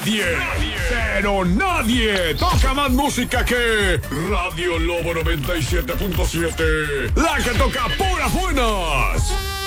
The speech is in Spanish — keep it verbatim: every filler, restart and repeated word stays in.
nadie, pero nadie toca más música que Radio Lobo noventa y siete punto siete. La que toca puras buenas.